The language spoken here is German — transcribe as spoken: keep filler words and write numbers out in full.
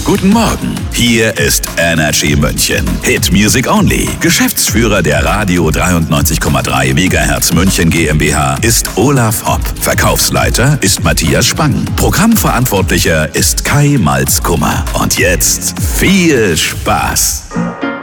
Guten Morgen, hier ist Energy München. Hit Music Only. Geschäftsführer der Radio dreiundneunzig Komma drei Megahertz München GmbH ist Olaf Hopp. Verkaufsleiter ist Matthias Spang. Programmverantwortlicher ist Kai Malz-Kummer. Und jetzt viel Spaß.